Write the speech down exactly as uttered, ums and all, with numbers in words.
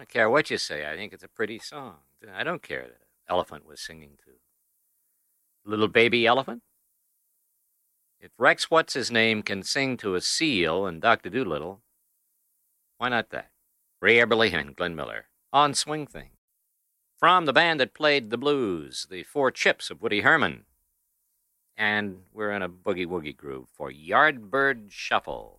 don't care what you say. I think it's a pretty song. I don't care that an elephant was singing to little baby elephant. If Rex What's-His-Name can sing to a seal in Doctor Dolittle, why not that? Ray Eberly and Glenn Miller on Swing Thing. From the band that played the blues, the Four Chips of Woody Herman. And we're in a boogie-woogie groove for Yardbird Shuffle.